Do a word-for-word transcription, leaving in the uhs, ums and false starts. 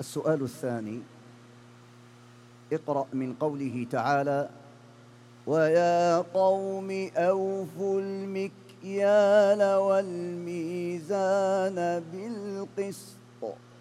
السؤال الثاني: اقرأ من قوله تعالى: ويا قوم أوفوا المكيال والميزان بالقسط